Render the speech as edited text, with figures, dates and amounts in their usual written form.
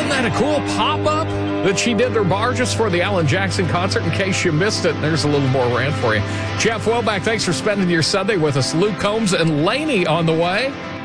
Wasn't that a cool pop-up that she did their bar just for the Alan Jackson concert? In case you missed it, there's a little more rant for you. Jeff Welback, thanks for spending your Sunday with us. Luke Combs and Laney on the way.